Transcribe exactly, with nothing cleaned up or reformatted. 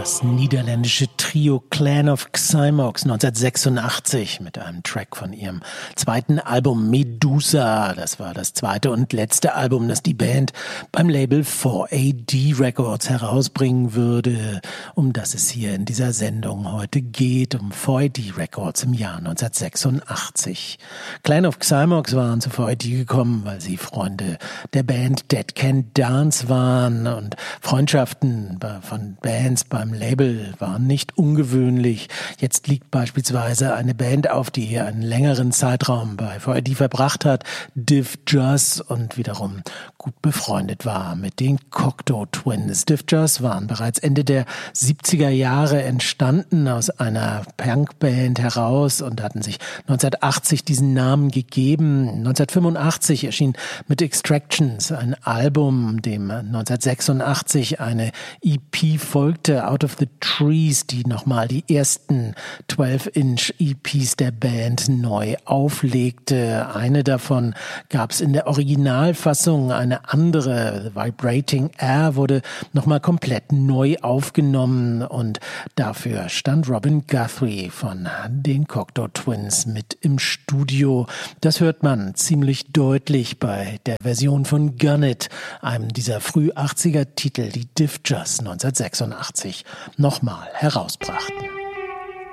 Das niederländische Trio Clan of Xymox neunzehnhundertsechsundachtzig mit einem Track von ihrem zweiten Album Medusa. Das war das zweite und letzte Album, das die Band beim Label four A D Records herausbringen würde, um das es hier in dieser Sendung heute geht, um four A D Records im Jahr neunzehnhundertsechsundachtzig. Clan of Xymox waren zu four A D gekommen, weil sie Freunde der Band Dead Can Dance waren, und Freundschaften von Bands beim Label waren nicht ungewöhnlich. Jetzt liegt beispielsweise eine Band auf, die hier einen längeren Zeitraum bei four A D verbracht hat, Div Juz, und wiederum gut befreundet war mit den Cocteau Twins. Div Juz waren bereits Ende der siebziger Jahre entstanden aus einer Punkband heraus und hatten sich neunzehnhundertachtzig diesen Namen gegeben. neunzehnhundertfünfundachtzig erschien mit Extractions ein Album, dem neunzehnhundertsechsundachtzig eine E P folgte, Out of the Trees, die nochmal die ersten zwölf Inch E Ps der Band neu auflegte. Eine davon gab es in der Originalfassung, eine andere, The Vibrating Air, wurde nochmal komplett neu aufgenommen, und dafür stand Robin Guthrie von den Cocteau Twins mit im Studio. Das hört man ziemlich deutlich bei der Version von Gun It, einem dieser früh achtziger Titel, die Div Juz neunzehnhundertsechsundachtzig nochmal herausbrachten.